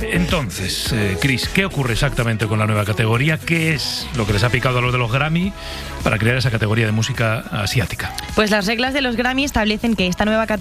Vale, entonces, Chris, ¿qué ocurre exactamente con la nueva categoría? ¿Qué es lo que les ha picado a los de los Grammy para crear esa categoría de música asiática? Pues las reglas de los Grammy establecen que esta nueva categoría